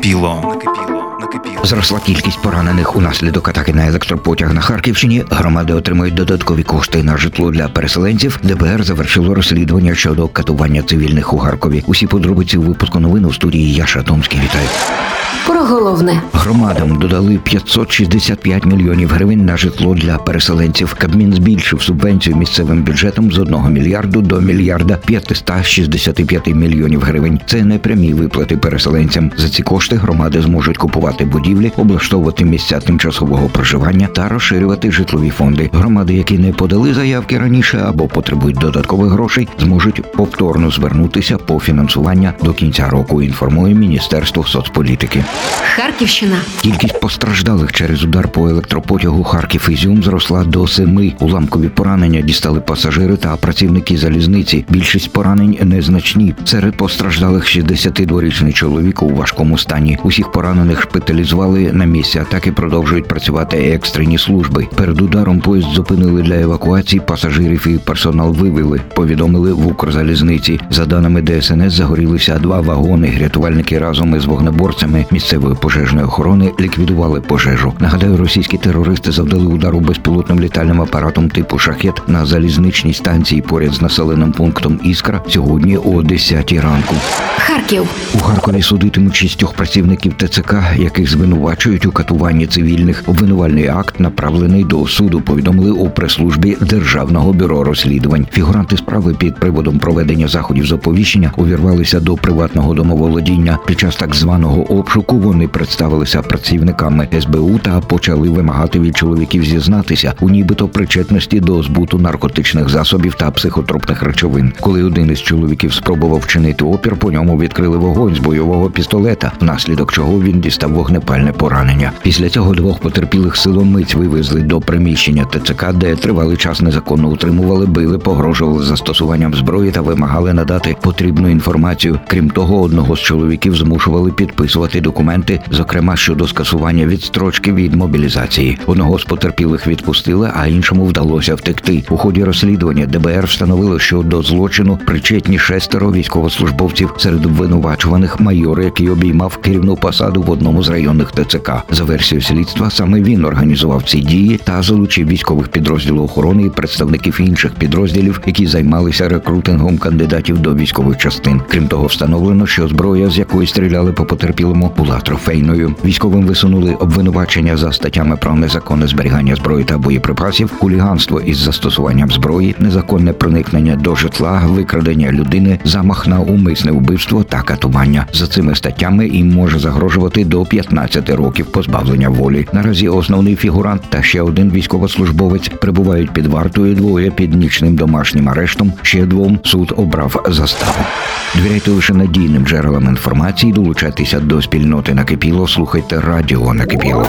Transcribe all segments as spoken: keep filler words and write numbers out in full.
накипіло, накипіло, накипіло. Зросла кількість поранених унаслідок атаки на електропотяг на Харківщині. Громади отримують додаткові кошти на житло для переселенців. Д Б Р завершило розслідування щодо катування цивільних у Харкові. Усі подробиці у випуску новин у студії Яша Томський. Вітаю. Про головне. Громадам додали п'ятсот шістдесят п'ять мільйонів гривень на житло для переселенців. Кабмін збільшив субвенцію місцевим бюджетам з одного мільярду до мільярда п'ятсот шістдесят п'ять мільйонів гривень. Це не прямі виплати переселенцям. За ці кошти громади зможуть купувати будівлі, облаштовувати місця тимчасового проживання та розширювати житлові фонди. Громади, які не подали заявки раніше або потребують додаткових грошей, зможуть повторно звернутися по фінансування до кінця року, інформує Міністерство соцполітики. Харківщина. Кількість постраждалих через удар по електропотягу Харків-Ізюм зросла до семи. Уламкові поранення дістали пасажири та працівники залізниці. Більшість поранень незначні. Серед постраждалих шістдесятидворічний чоловік у важкому стані. Усіх поранених шпиталізували. На місці атаки продовжують працювати екстрені служби. Перед ударом поїзд зупинили для евакуації, пасажирів і персонал вивели, повідомили в Укрзалізниці. За даними Де Ес Ен Ес, загорілися два вагони. Рятувальники разом із вогнеборцями місцевої пожежної охорони ліквідували пожежу. Нагадаю, російські терористи завдали удару безпілотним літальним апаратом типу «Шахет» на залізничній станції поряд з населеним пунктом Іскра сьогодні о десятій ранку. Харків. У Харкові судитимуть шістьох працівників Те Це Ка, яких звинувачують у катуванні цивільних. Обвинувальний акт направлений до суду, повідомили у прес-службі Державного бюро розслідувань. Фігуранти справи під приводом проведення заходів з оповіщення увірвалися до приватного домоволодіння. Під час так званого обшуку вони представилися працівниками Ес Бе У та почали вимагати від чоловіків зізнатися у нібито причетності до збуту наркотичних засобів та психотропних речовин. Коли один із чоловіків спробував вчинити опір, по ньому відкрили вогонь з бойового пістолета, внаслідок чого він дістав вогнепальне поранення. Після цього двох потерпілих силомиць вивезли до приміщення Те Це Ка, де тривалий час незаконно утримували, били, погрожували застосуванням зброї та вимагали надати потрібну інформацію. Крім того, одного з чоловіків змушували підписувати документи, зокрема щодо скасування відстрочки від мобілізації. Одного з потерпілих відпустили, а іншому вдалося втекти. У ході розслідування Де Бе Ер встановило, що до злочину причетні шестеро військовослужбовців, серед обвинувачуваних майор, який обіймав керівну посаду в одному з районних Те Це Ка. За версією слідства, саме він організував ці дії та залучив військових підрозділів охорони і представників інших підрозділів, які займалися рекрутингом кандидатів до військових частин. Крім того, встановлено, що зброя, з якої стріляли по потерпілому, була трофейною. Військовим висунули обвинувачення за статтями про незаконне зберігання зброї та боєприпасів, хуліганство із застосуванням зброї, незаконне проникнення до житла, викрадення людини, замах на умисне вбивство та катування. За цими статтями їм може загрожувати до п'ятнадцяти років позбавлення волі. Наразі основний фігурант та ще один військовослужбовець перебувають під вартою, двоє під нічним домашнім арештом, ще двом суд обрав заставу. Довіряйте лише надійним джерелам інформації, долучайтеся до спільноти Накипіло, слухайте Радіо Накипіло.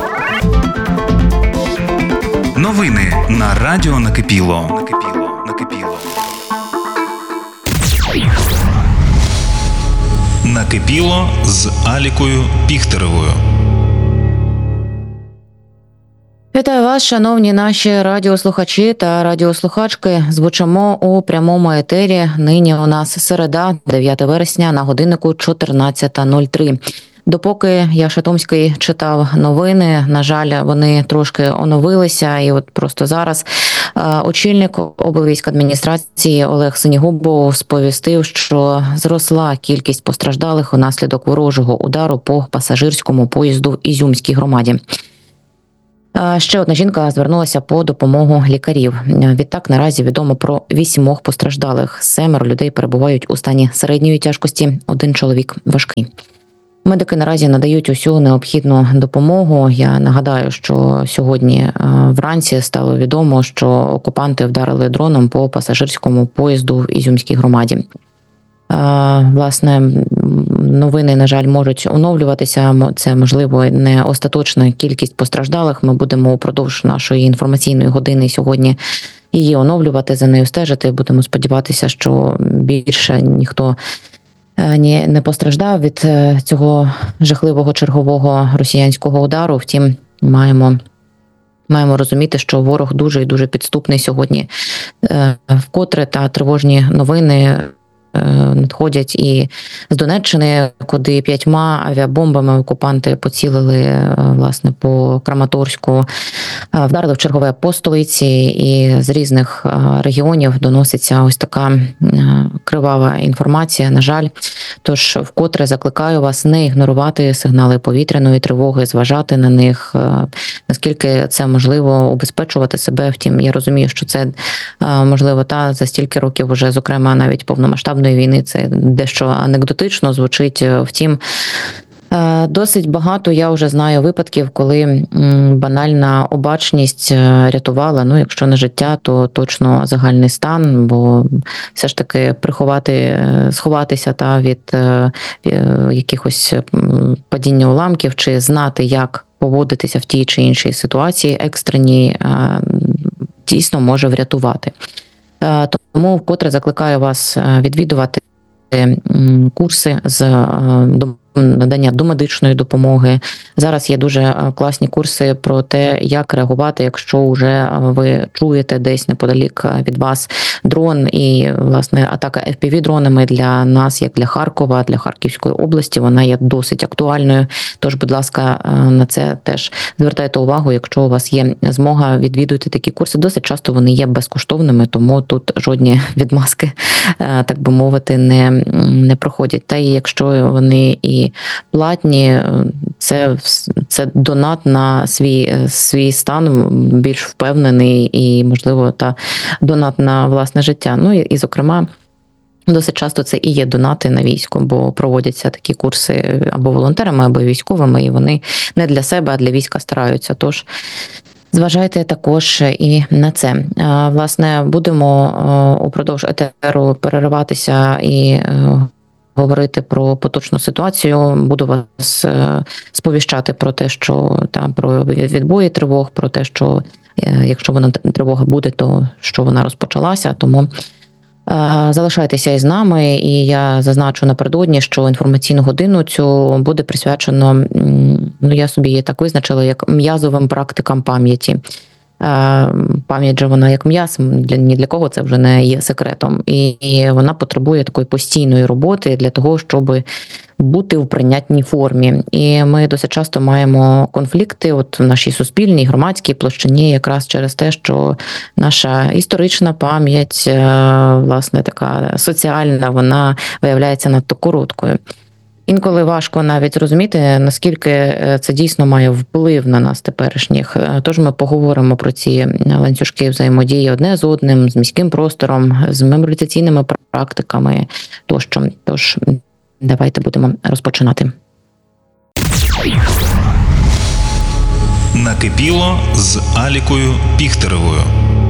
Новини на Радіо Накипіло. Накипіло, накипіло. Накипіло з Алікою Піхтеревою. Вітаю вас, шановні наші радіослухачі та радіослухачки. Звучимо у прямому етері. Нині у нас середа, дев'яте вересня, на годиннику чотирнадцята нуль три. Допоки Яша Томський читав новини, на жаль, вони трошки оновилися, і от просто зараз очільник облвійськадміністрації Олег Синігубов сповістив, що зросла кількість постраждалих унаслідок ворожого удару по пасажирському поїзду в Ізюмській громаді. Ще одна жінка звернулася по допомогу лікарів. Відтак, наразі відомо про вісьмох постраждалих. Семеро людей перебувають у стані середньої тяжкості, один чоловік важкий. Медики наразі надають усю необхідну допомогу. Я нагадаю, що сьогодні вранці стало відомо, що окупанти вдарили дроном по пасажирському поїзду в Ізюмській громаді. Власне, новини, на жаль, можуть оновлюватися. Це, можливо, не остаточна кількість постраждалих. Ми будемо упродовж нашої інформаційної години сьогодні її оновлювати, за нею стежити. Будемо сподіватися, що більше ніхто не постраждав від цього жахливого чергового росіянського удару. Втім, маємо Маємо розуміти, що ворог дуже і дуже підступний сьогодні. Вкотре та тривожні новини надходять і з Донеччини, куди п'ятьма авіабомбами окупанти поцілили, власне, по Краматорську, вдарили в чергове по столиці, і з різних регіонів доноситься ось така кривава інформація, на жаль. Тож вкотре закликаю вас не ігнорувати сигнали повітряної тривоги, зважати на них, наскільки це можливо, убезпечувати себе. Втім, я розумію, що це можливо та за стільки років уже, зокрема, навіть повномасштабної війни, це дещо анекдотично звучить. Втім, досить багато я вже знаю випадків, коли банальна обачність рятувала, ну, якщо не життя, то точно загальний стан, бо все ж таки приховати, сховатися та від якихось падіння уламків чи знати, як поводитися в тій чи іншій ситуації екстреній, дійсно може врятувати. Тому вкотре закликаю вас відвідувати курси з надання домедичної допомоги. Зараз є дуже класні курси про те, як реагувати, якщо вже ви чуєте десь неподалік від вас дрон, і, власне, атака еф пі ві-дронами для нас, як для Харкова, для Харківської області, вона є досить актуальною. Тож, будь ласка, на це теж звертайте увагу, якщо у вас є змога, відвідуйте такі курси. Досить часто вони є безкоштовними, тому тут жодні відмазки, так би мовити, не, не проходять. Та і якщо вони і платні, це, це донат на свій, свій стан більш впевнений і, можливо, та донат на власне життя. Ну і, і зокрема, досить часто це і є донати на військо, бо проводяться такі курси або волонтерами, або військовими, і вони не для себе, а для війська стараються. Тож зважайте також і на це. Власне, будемо упродовж етеру перериватися і говорити про поточну ситуацію. Буду вас сповіщати про те, що там про відбої тривог, про те, що якщо вона тривога буде, то що вона розпочалася. Тому залишайтеся із нами, і я зазначу напередодні, що інформаційну годину цю буде присвячено, ну я собі її так визначила, як м'язовим практикам пам'яті. Пам'ять же вона як м'яз, для ні для кого це вже не є секретом. І, і вона потребує такої постійної роботи для того, щоб бути в прийнятній формі. І ми досить часто маємо конфлікти от в нашій суспільній, громадській площині якраз через те, що наша історична пам'ять, власне, така соціальна, вона виявляється надто короткою. Інколи важко навіть зрозуміти, наскільки це дійсно має вплив на нас теперішніх. Тож ми поговоримо про ці ланцюжки взаємодії одне з одним, з міським простором, з меморіалізаційними практиками тощо. Тож давайте будемо розпочинати. Накипіло з Алікою Піхтеревою.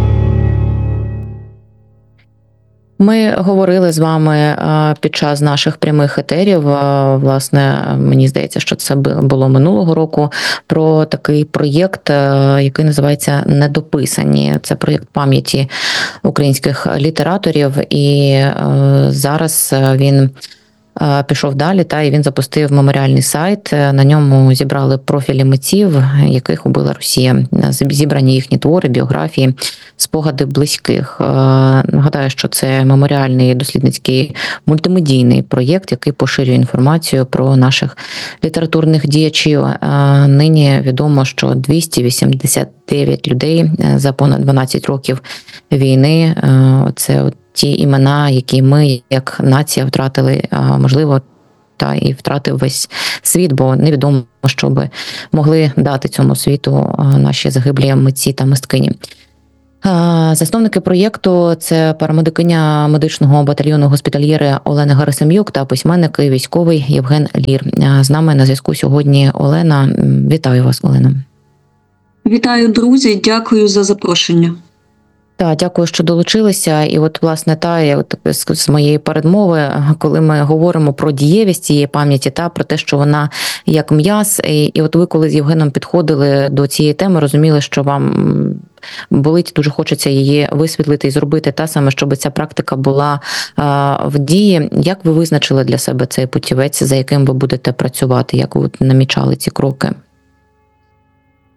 Ми говорили з вами під час наших прямих етерів, власне, мені здається, що це було минулого року, про такий проєкт, який називається «Недописані». Це проєкт пам'яті українських літераторів, і зараз він пішов далі, та і він запустив меморіальний сайт. На ньому зібрали профілі митців, яких убила Росія. Зібрані їхні твори, біографії, спогади близьких. Нагадаю, що це меморіальний дослідницький мультимедійний проєкт, який поширює інформацію про наших літературних діячів. Нині відомо, що двісті вісімдесят дев'ять людей за понад дванадцять років війни. Це ті імена, які ми, як нація, втратили, можливо, та і втратив весь світ, бо невідомо, що би могли дати цьому світу наші загиблі митці та мисткині. Засновники проєкту – це парамедикиня медичного батальйону госпітальєри Олена Герасим'юк та письменник і військовий Євген Лір. З нами на зв'язку сьогодні Олена. Вітаю вас, Олена. Вітаю, друзі. Дякую за запрошення. Так, дякую, що долучилися. І от, власне, та от, з моєї передмови, коли ми говоримо про дієвість цієї пам'яті, та про те, що вона як м'яз, і, і от ви, коли з Євгеном підходили до цієї теми, розуміли, що вам болить, дуже хочеться її висвітлити і зробити, та саме, щоб ця практика була а, в дії. Як ви визначили для себе цей путівець, за яким ви будете працювати? Як ви намічали ці кроки?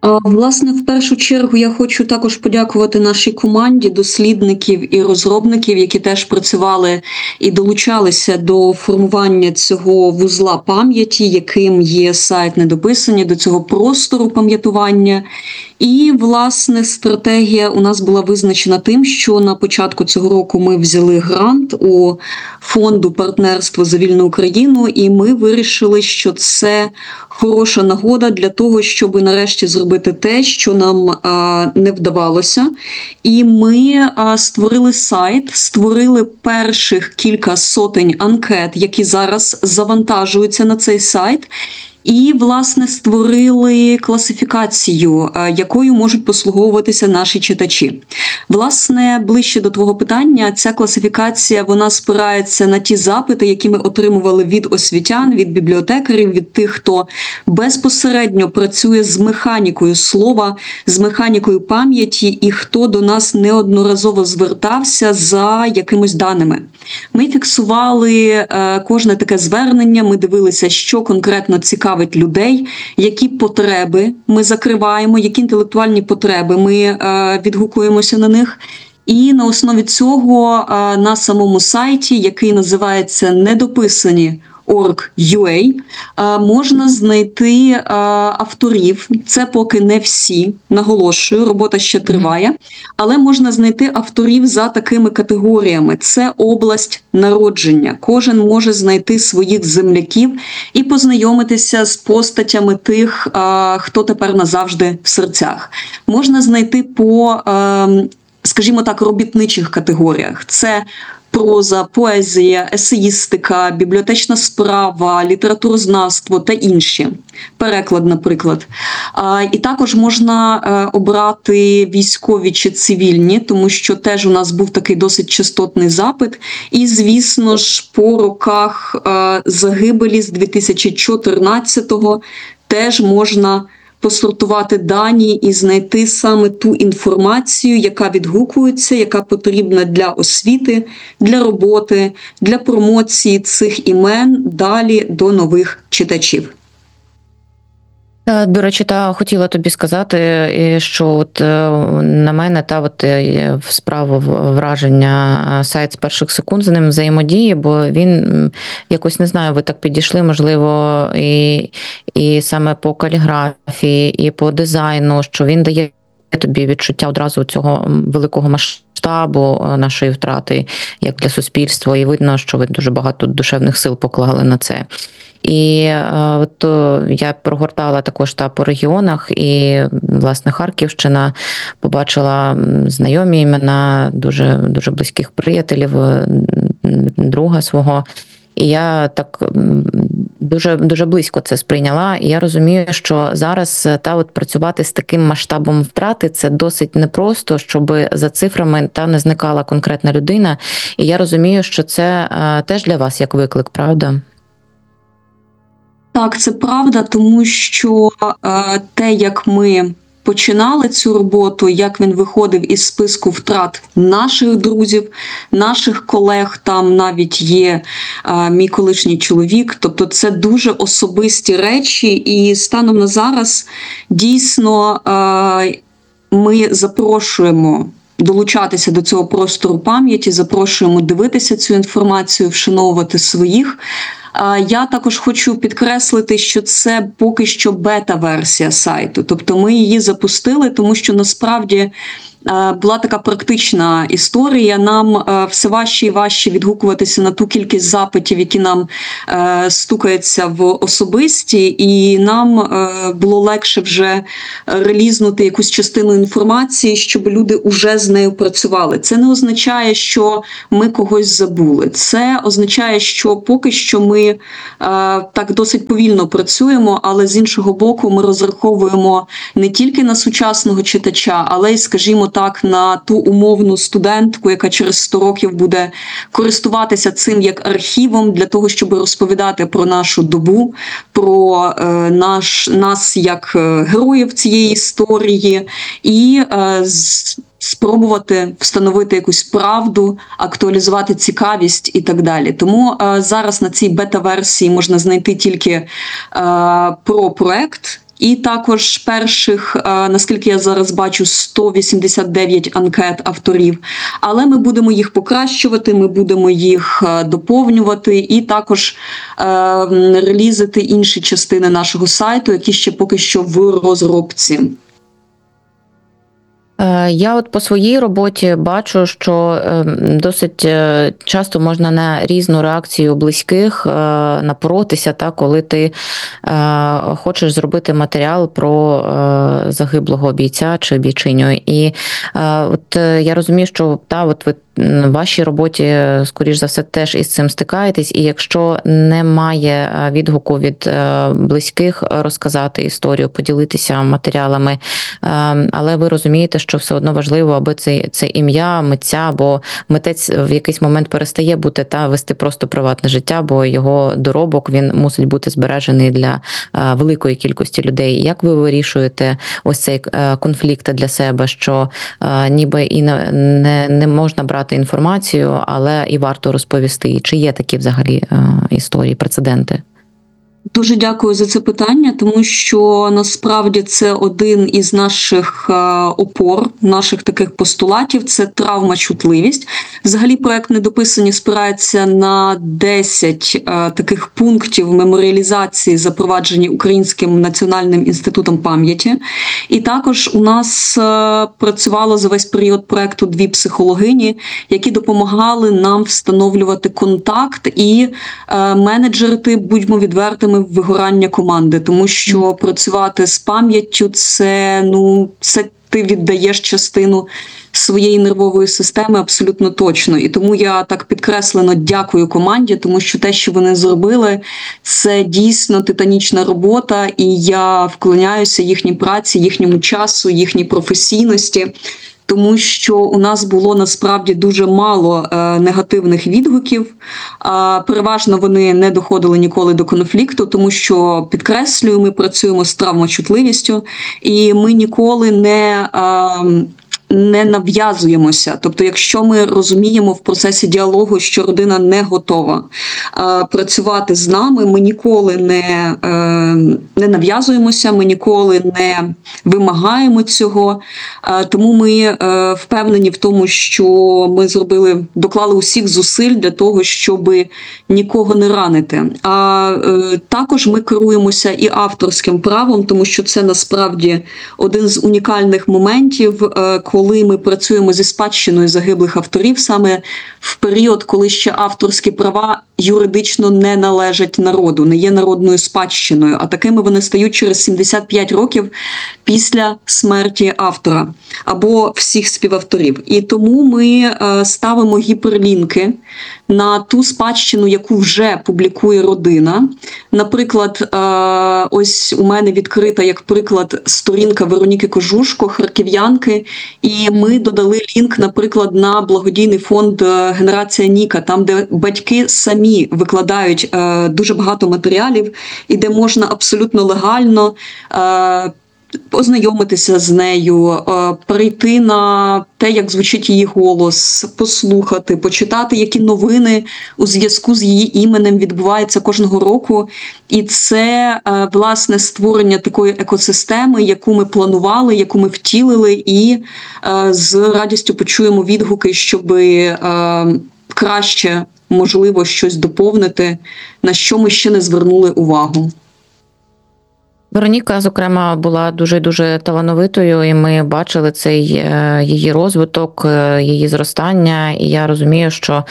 Власне, в першу чергу я хочу також подякувати нашій команді дослідників і розробників, які теж працювали і долучалися до формування цього вузла пам'яті, яким є сайт «Недописані», до цього простору пам'ятування. І, власне, стратегія у нас була визначена тим, що на початку цього року ми взяли грант у фонду «Партнерство за вільну Україну», і ми вирішили, що це хороша нагода для того, щоб нарешті зробити те, що нам а, не вдавалося. І ми а, створили сайт, створили перших кілька сотень анкет, які зараз завантажуються на цей сайт. І, власне, створили класифікацію, якою можуть послуговуватися наші читачі. Власне, ближче до твого питання, ця класифікація, вона спирається на ті запити, які ми отримували від освітян, від бібліотекарів, від тих, хто безпосередньо працює з механікою слова, з механікою пам'яті, і хто до нас неодноразово звертався за якимись даними. Ми фіксували е, кожне таке звернення, ми дивилися, що конкретно цікавить людей, які потреби ми закриваємо, які інтелектуальні потреби ми е, відгукуємося на них. І на основі цього е, на самому сайті, який називається «Недописані крапка орг крапка ю а, можна знайти а, авторів. Це поки не всі, наголошую, робота ще триває, але можна знайти авторів за такими категоріями. Це область народження. Кожен може знайти своїх земляків і познайомитися з постатями тих, а, хто тепер назавжди в серцях. Можна знайти по, а, скажімо так, робітничих категоріях. Це проза, поезія, есеїстика, бібліотечна справа, літературознавство та інші. Переклад, наприклад. І також можна обрати військові чи цивільні, тому що теж у нас був такий досить частотний запит. І, звісно ж, по роках загибелі з дві тисячі чотирнадцятого теж можна посортувати дані і знайти саме ту інформацію, яка відгукується, яка потрібна для освіти, для роботи, для промоції цих імен далі до нових читачів. До речі, та хотіла тобі сказати, що от на мене та от справа враження сайт з перших секунд з ним взаємодії, бо він якось, не знаю, ви так підійшли, можливо, і, і саме по каліграфії, і по дизайну, що він дає тобі відчуття одразу цього великого масштабу нашої втрати, як для суспільства, і видно, що ви дуже багато душевних сил поклали на це. І от я прогортала також та по регіонах, і, власне, Харківщина, побачила знайомі імена дуже, дуже близьких приятелів, друга свого. І я так дуже, дуже близько це сприйняла. І я розумію, що зараз та от працювати з таким масштабом втрати – це досить непросто, щоб за цифрами та не зникала конкретна людина. І я розумію, що це теж для вас як виклик, правда? Так, це правда, тому що е, те, як ми починали цю роботу, як він виходив із списку втрат наших друзів, наших колег, там навіть є е, мій колишній чоловік, тобто це дуже особисті речі, і станом на зараз дійсно е, ми запрошуємо долучатися до цього простору пам'яті, запрошуємо дивитися цю інформацію, вшановувати своїх. Я також хочу підкреслити, що це поки що бета-версія сайту. Тобто ми її запустили, тому що насправді була така практична історія. Нам все важче і важче відгукуватися на ту кількість запитів, які нам стукаються в особисті, і нам було легше вже релізнути якусь частину інформації, щоб люди вже з нею працювали. Це не означає, що ми когось забули. Це означає, що поки що ми так досить повільно працюємо, але з іншого боку ми розраховуємо не тільки на сучасного читача, але й, скажімо так, на ту умовну студентку, яка через сто років буде користуватися цим як архівом для того, щоб розповідати про нашу добу, про е, наш, нас як героїв цієї історії і е, з, спробувати встановити якусь правду, актуалізувати цікавість і так далі. Тому е, зараз на цій бета-версії можна знайти тільки е, про проект і також перших, наскільки я зараз бачу, сто вісімдесят дев'ять анкет авторів. Але ми будемо їх покращувати, ми будемо їх доповнювати і також релізити інші частини нашого сайту, які ще поки що в розробці. Я от по своїй роботі бачу, що досить часто можна на різну реакцію близьких напоротися, та, коли ти хочеш зробити матеріал про загиблого бійця чи бійчиню. І от я розумію, що та, от ви в вашій роботі, скоріш за все, теж із цим стикаєтесь, і якщо немає відгуку від близьких розказати історію, поділитися матеріалами, але ви розумієте, що все одно важливо, аби це, це ім'я митця, бо митець в якийсь момент перестає бути та вести просто приватне життя, бо його доробок, він мусить бути збережений для великої кількості людей. Як ви вирішуєте ось цей конфлікт для себе, що ніби і не, не, не можна брати інформацію, але і варто розповісти? Чи є такі взагалі історії, прецеденти? Дуже дякую за це питання, тому що насправді це один із наших опор, наших таких постулатів – це травма-чутливість. Взагалі проект «Недописані» спирається на десять таких пунктів меморіалізації, запроваджені Українським національним інститутом пам'яті. І також у нас працювало за весь період проекту дві психологині, які допомагали нам встановлювати контакт і менеджерити, будьмо відвертими, вигорання команди, тому що працювати з пам'яттю – це, ну, це ти віддаєш частину своєї нервової системи абсолютно точно. І тому я так підкреслено дякую команді, тому що те, що вони зробили, це дійсно титанічна робота, і я вклоняюся їхній праці, їхньому часу, їхній професійності. Тому що у нас було насправді дуже мало е, негативних відгуків. Е, переважно вони не доходили ніколи до конфлікту, тому що, підкреслюю, ми працюємо з травмочутливістю, і ми ніколи не... Е, не нав'язуємося. Тобто, якщо ми розуміємо в процесі діалогу, що родина не готова е, працювати з нами, ми ніколи не, е, не нав'язуємося, ми ніколи не вимагаємо цього. Е, тому ми е, впевнені в тому, що ми зробили, доклали усіх зусиль для того, щоб нікого не ранити. А е, також ми керуємося і авторським правом, тому що це насправді один з унікальних моментів, е, коли ми працюємо зі спадщиною загиблих авторів саме в період, коли ще авторські права юридично не належать народу, не є народною спадщиною, а такими вони стають через сімдесят п'ять років після смерті автора або всіх співавторів. І тому ми ставимо гіперлінки на ту спадщину, яку вже публікує родина. Наприклад, ось у мене відкрита, як приклад, сторінка Вероніки Кожушко, харків'янки, і ми додали лінк, наприклад, на благодійний фонд «Генерація Ніка», там, де батьки самі викладають е, дуже багато матеріалів, і де можна абсолютно легально е, ознайомитися з нею, е, перейти на те, як звучить її голос, послухати, почитати, які новини у зв'язку з її іменем відбуваються кожного року. І це, е, власне, створення такої екосистеми, яку ми планували, яку ми втілили, і е, з радістю почуємо відгуки, щоб е, краще, можливо, щось доповнити, на що ми ще не звернули увагу. Вероніка, зокрема, була дуже-дуже талановитою, і ми бачили цей її розвиток, її зростання, і я розумію, що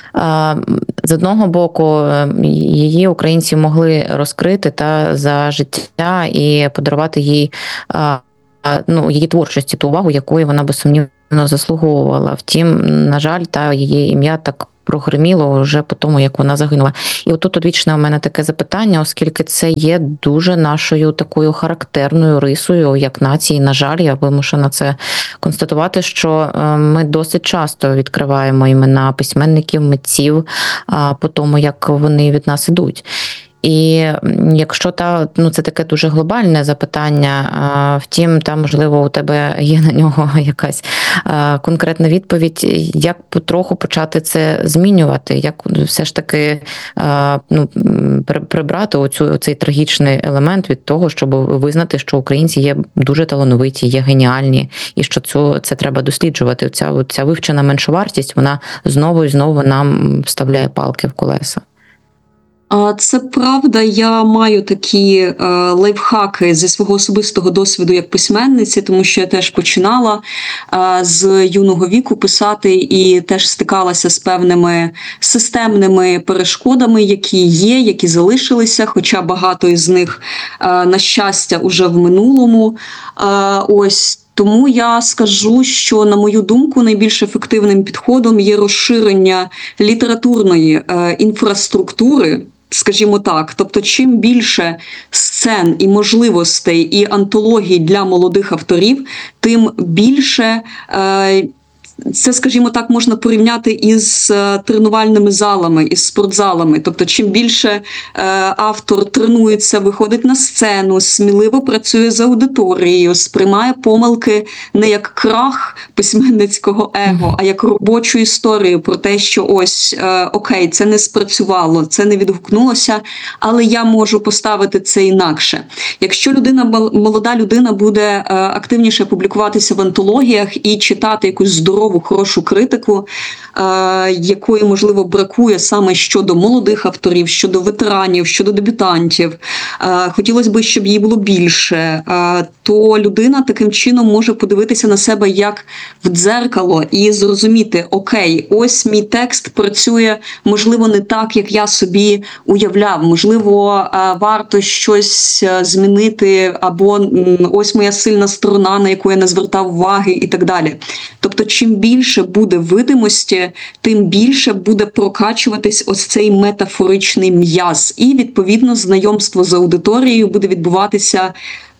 з одного боку її українці могли розкрити та за життя і подарувати їй, ну, її творчості ту увагу, якої вона безсумнівно заслуговувала. Втім, на жаль, та її ім'я так прогриміло вже по тому, як вона загинула. І отут одвічне у мене таке запитання, оскільки це є дуже нашою такою характерною рисою, як нації. На жаль, я вимушена це констатувати, що ми досить часто відкриваємо імена письменників, митців по тому, як вони від нас ідуть. І якщо та, ну це таке дуже глобальне запитання, втім, там, можливо, у тебе є на нього якась конкретна відповідь, як потроху почати це змінювати, як все ж таки ну, прибрати оцю, оцей трагічний елемент від того, щоб визнати, що українці є дуже талановиті, є геніальні, і що це, це треба досліджувати. Ця, ця вивчена меншовартість, вона знову і знову нам вставляє палки в колеса. Це правда, я маю такі е, лайфхаки зі свого особистого досвіду як письменниці, тому що я теж починала е, з юного віку писати і теж стикалася з певними системними перешкодами, які є, які залишилися, хоча багато із них, е, на щастя, уже в минулому. Е, ось. Тому я скажу, що, на мою думку, найбільш ефективним підходом є розширення літературної е, інфраструктури, скажімо так. Тобто, чим більше сцен і можливостей, і антологій для молодих авторів, тим більше е, це, скажімо так, можна порівняти із тренувальними залами, із спортзалами. Тобто, чим більше е, автор тренується, виходить на сцену, сміливо працює з аудиторією, сприймає помилки не як крах письменницького его, а як робочу історію про те, що ось, е, окей, це не спрацювало, це не відгукнулося, але я можу поставити це інакше. Якщо людина, молода людина буде е, активніше публікуватися в антологіях і читати якусь здорову, хорошу критику, е, якої, можливо, бракує саме щодо молодих авторів, щодо ветеранів, щодо дебютантів. Е, хотілося б, щоб її було більше. Е, то людина таким чином може подивитися на себе як в дзеркало і зрозуміти, окей, ось мій текст працює, можливо, не так, як я собі уявляв. Можливо, е, варто щось змінити, або м, ось моя сильна сторона, на яку я не звертав уваги, і так далі. Тобто, чим більше буде видимості, тим більше буде прокачуватись ось цей метафоричний м'яз. І, відповідно, знайомство з аудиторією буде відбуватися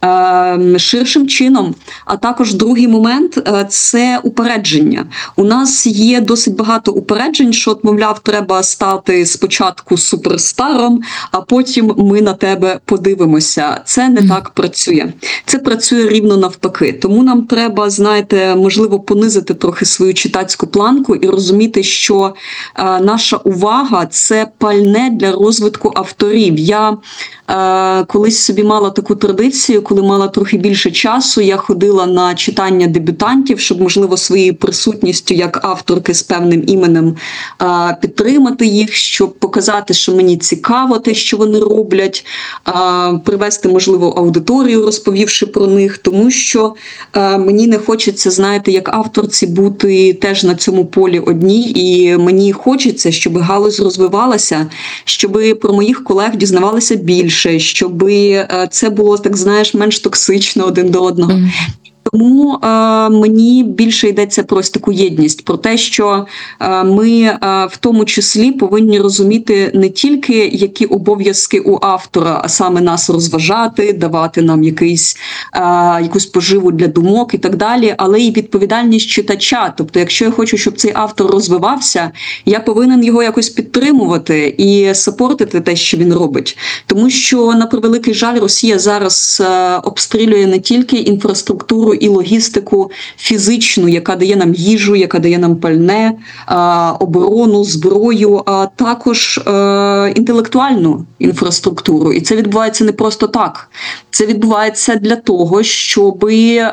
е, ширшим чином. А також другий момент е, – це упередження. У нас є досить багато упереджень, що, мовляв, треба стати спочатку суперстаром, а потім ми на тебе подивимося. Це не так працює. Це працює рівно навпаки. Тому нам треба, знаєте, можливо, понизити трохи свою читацьку планку і розуміти, що е, наша увага – це пальне для розвитку авторів. Я е, колись собі мала таку традицію, коли мала трохи більше часу, я ходила на читання дебютантів, щоб, можливо, своєю присутністю як авторки з певним іменем е, підтримати їх, щоб показати, що мені цікаво те, що вони роблять, е, привести, можливо, аудиторію, розповівши про них, тому що е, мені не хочеться, знаєте, як авторці бути теж на цьому полі одній, і мені хочеться, щоб галузь розвивалася, щоб про моїх колег дізнавалися більше, щоб е, це було, так знаєш, менш токсично один до одного. Mm. Тому е, мені більше йдеться про ось таку єдність, про те, що е, ми е, в тому числі повинні розуміти не тільки, які обов'язки у автора, а саме нас розважати, давати нам якийсь, е, якусь поживу для думок і так далі, але і відповідальність читача. Тобто, якщо я хочу, щоб цей автор розвивався, я повинен його якось підтримувати і сапортити те, що він робить. Тому що, на превеликий жаль, Росія зараз е, обстрілює не тільки інфраструктуру і логістику фізичну, яка дає нам їжу, яка дає нам пальне, оборону, зброю, а також інтелектуальну інфраструктуру. І це відбувається не просто так. Це відбувається для того, щоб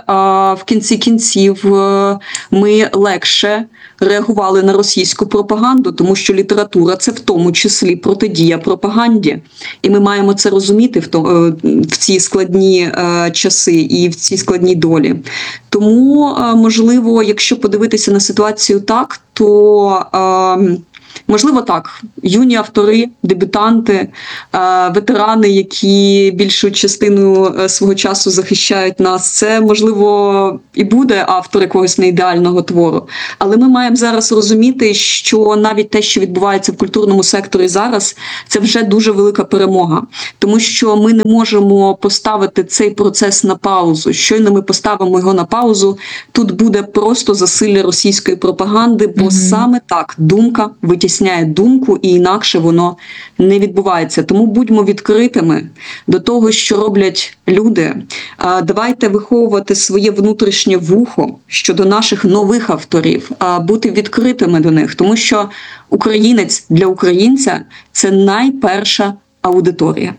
в кінці кінців ми легше реагували на російську пропаганду, тому що література – це в тому числі протидія пропаганді. І ми маємо це розуміти в, то, в ці складні е, часи і в ці складні долі. Тому, е, можливо, якщо подивитися на ситуацію так, то е, можливо так, юні автори, дебютанти, ветерани, які більшу частину свого часу захищають нас, це, можливо, і буде автор якогось неідеального твору. Але ми маємо зараз розуміти, що навіть те, що відбувається в культурному секторі зараз, це вже дуже велика перемога. Тому що ми не можемо поставити цей процес на паузу. Щойно ми поставимо його на паузу, тут буде просто засилля російської пропаганди, бо mm-hmm. саме так думка витісняє витісняє думку, і інакше воно не відбувається. Тому будьмо відкритими до того, що роблять люди. Давайте виховувати своє внутрішнє вухо щодо наших нових авторів, бути відкритими до них, тому що українець для українця – це найперша аудиторія.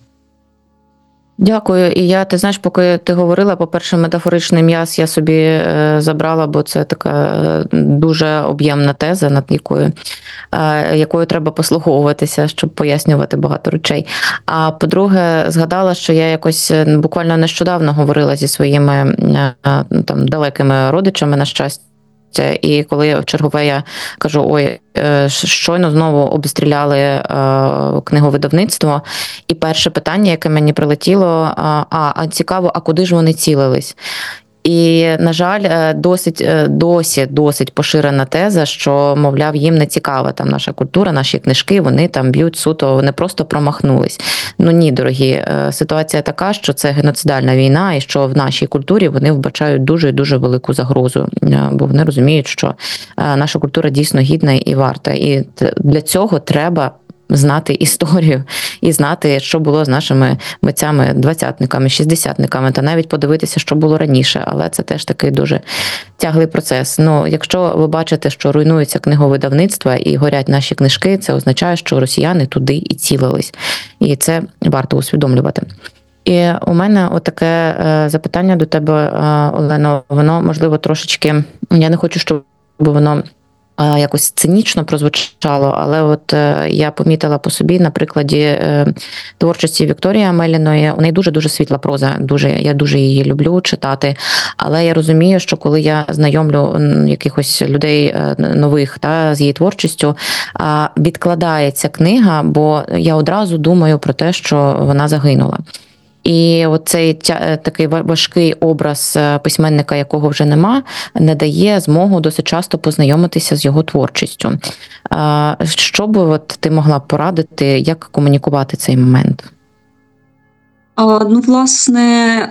Дякую. І я, ти знаєш, поки ти говорила, по-перше, метафоричний м'яз я собі е, забрала, бо це така е, дуже об'ємна теза, над якою, е, якою треба послуговуватися, щоб пояснювати багато речей. А по-друге, згадала, що я якось буквально нещодавно говорила зі своїми е, там далекими родичами, на щастя. І коли чергове я кажу, ой, щойно знову обстріляли книговидавництво, і перше питання, яке мені прилетіло, а, а цікаво, а куди ж вони цілились? І, на жаль, досить, досі досить поширена теза, що, мовляв, їм не цікава там наша культура, наші книжки, вони там б'ють суто, вони просто промахнулись. Ну ні, дорогі, ситуація така, що це геноцидальна війна, і що в нашій культурі вони вбачають дуже і дуже велику загрозу, бо вони розуміють, що наша культура дійсно гідна і варта. І для цього треба знати історію і знати, що було з нашими митцями, двадцятниками, шістдесятниками, та навіть подивитися, що було раніше. Але це теж такий дуже тяглий процес. Ну, якщо ви бачите, що руйнується книговидавництво і горять наші книжки, це означає, що росіяни туди і цілились. І це варто усвідомлювати. І у мене отаке запитання до тебе, Олено, воно, можливо, трошечки, я не хочу, щоб воно якось цинічно прозвучало, але от я помітила по собі на прикладі творчості Вікторії Амеліної, у неї дуже-дуже світла проза, дуже, я дуже її люблю читати, але я розумію, що коли я знайомлю якихось людей нових та, з її творчістю, відкладається книга, бо я одразу думаю про те, що вона загинула. І оцей такий важкий образ письменника, якого вже нема, не дає змогу досить часто познайомитися з його творчістю. Що би от ти могла порадити, як комунікувати цей момент? Ну, власне,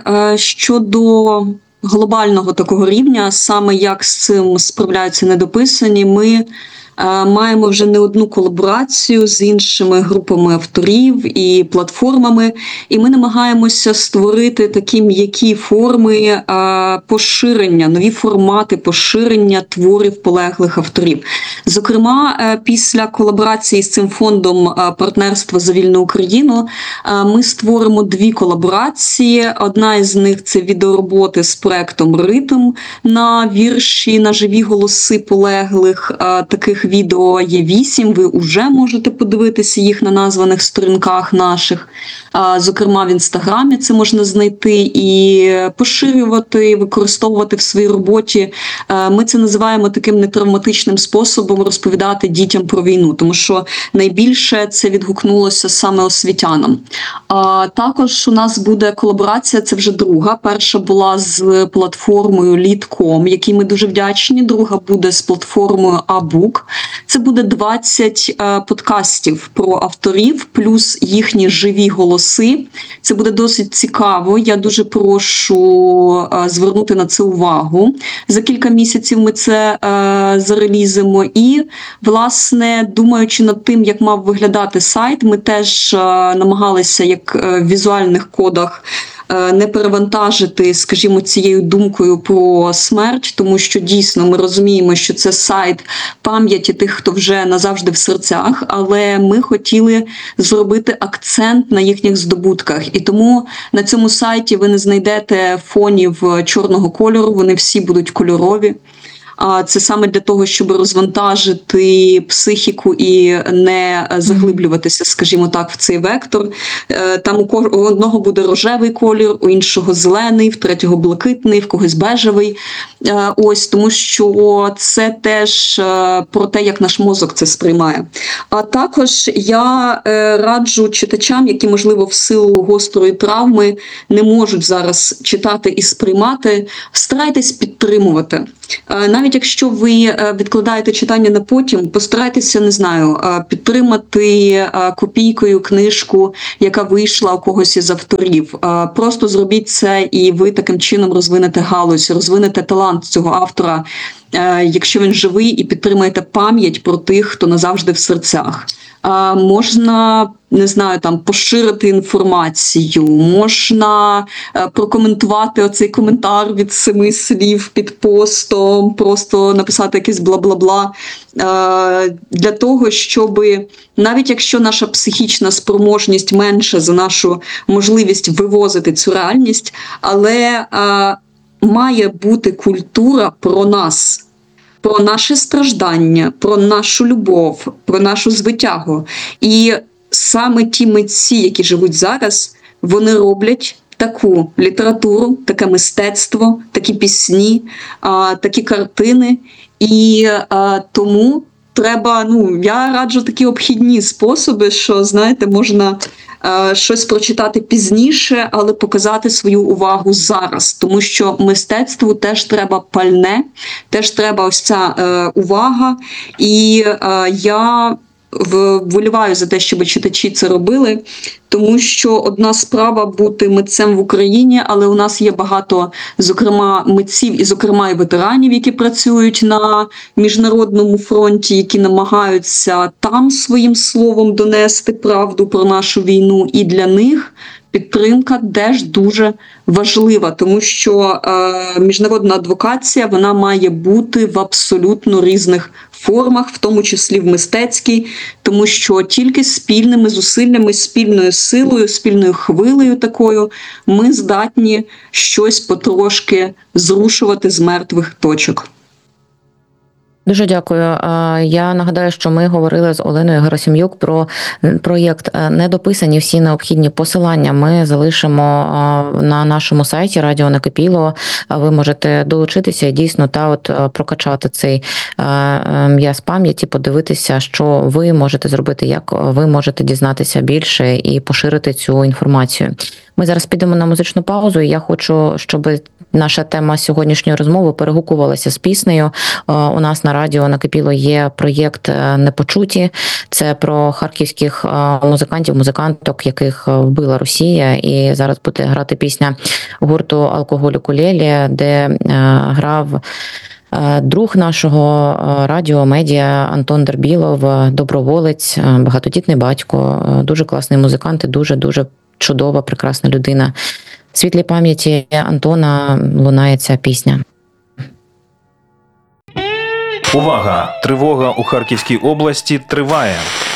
щодо глобального такого рівня, саме як з цим справляються недописані, ми маємо вже не одну колаборацію з іншими групами авторів і платформами, і ми намагаємося створити такі м'які форми поширення, нові формати поширення творів полеглих авторів. Зокрема, після колаборації з цим фондом партнерства за вільну Україну ми створимо дві колаборації. Одна із них – це відеороботи з проектом «Ритм» на вірші, на живі голоси полеглих. Таких відео є вісім, ви вже можете подивитися їх на названих сторінках наших. Зокрема, в Інстаграмі це можна знайти і поширювати, використовувати в своїй роботі. Ми це називаємо таким нетравматичним способом розповідати дітям про війну, тому що найбільше це відгукнулося саме освітянам. Також у нас буде колаборація, це вже друга. Перша була з платформою лід крапка ком, якій ми дуже вдячні. Друга буде з платформою А-Бук. Це буде двадцять подкастів про авторів, плюс їхні живі голоси. Це буде досить цікаво. Я дуже прошу звернути на це увагу. За кілька місяців ми це зарелізимо. І, власне, думаючи над тим, як мав виглядати сайт, ми теж намагалися, як в візуальних кодах, не перевантажити, скажімо, цією думкою про смерть, тому що дійсно ми розуміємо, що це сайт пам'яті тих, хто вже назавжди в серцях, але ми хотіли зробити акцент на їхніх здобутках. І тому на цьому сайті ви не знайдете фонів чорного кольору, вони всі будуть кольорові. Це саме для того, щоб розвантажити психіку і не заглиблюватися, скажімо так, в цей вектор. Там у одного буде рожевий колір, у іншого зелений, в третього блакитний, в когось бежевий. Ось, тому що це теж про те, як наш мозок це сприймає. А також я раджу читачам, які, можливо, в силу гострої травми не можуть зараз читати і сприймати, старайтесь підтримувати. Навіть якщо ви відкладаєте читання на потім, постарайтеся, не знаю, підтримати копійкою книжку, яка вийшла у когось із авторів. Просто зробіть це, і ви таким чином розвинете галузь, розвинете талант цього автора, якщо він живий, і підтримаєте пам'ять про тих, хто назавжди в серцях. А, можна, не знаю, там поширити інформацію, можна а, прокоментувати оцей коментар від семи слів під постом, просто написати якесь бла-бла-бла, а, для того, щоб навіть якщо наша психічна спроможність менша за нашу можливість вивозити цю реальність, але а, має бути культура про нас, про наше страждання, про нашу любов, про нашу звитягу. І саме ті митці, які живуть зараз, вони роблять таку літературу, таке мистецтво, такі пісні, такі картини. І тому треба, ну, я раджу такі обхідні способи, що, знаєте, можна щось прочитати пізніше, але показати свою увагу зараз. Тому що мистецтву теж треба пальне, теж треба ось ця е, увага. І е, я вболіваю за те, щоб читачі це робили, тому що одна справа бути митцем в Україні, але у нас є багато, зокрема, митців і, зокрема, і ветеранів, які працюють на міжнародному фронті, які намагаються там своїм словом донести правду про нашу війну, і для них підтримка теж дуже важлива, тому що е, міжнародна адвокація, вона має бути в абсолютно різних формах, в тому числі в мистецькій, тому що тільки спільними зусиллями, спільною силою, спільною хвилею такою ми здатні щось потрошки зрушувати з мертвих точок. Дуже дякую. Я нагадаю, що ми говорили з Оленою Герасим'юк про проєкт «Недописані всі необхідні посилання». Ми залишимо на нашому сайті Радіо Накипіло. Ви можете долучитися і дійсно та от прокачати цей м'яз пам'яті, подивитися, що ви можете зробити, як ви можете дізнатися більше і поширити цю інформацію. Ми зараз підемо на музичну паузу, і я хочу, щоб наша тема сьогоднішньої розмови перегукувалася з піснею. У нас на Радіо Накипіло є проєкт «Непочуті». Це про харківських музикантів, музиканток, яких вбила Росія. І зараз буде грати пісня гурту «Алкоголь укулеле», де грав друг нашого радіо, медіа Антон Дербілов, доброволець, багатодітний батько, дуже класний музикант і дуже-дуже чудова, прекрасна людина. В світлій пам'яті Антона лунає ця пісня. Увага! Тривога у Харківській області триває.